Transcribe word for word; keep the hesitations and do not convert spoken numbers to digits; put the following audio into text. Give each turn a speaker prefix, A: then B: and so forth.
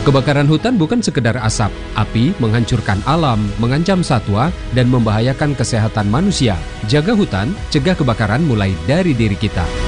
A: Kebakaran hutan bukan sekedar asap, api menghancurkan alam, mengancam satwa, dan membahayakan kesehatan manusia. Jaga hutan, cegah kebakaran mulai dari diri kita.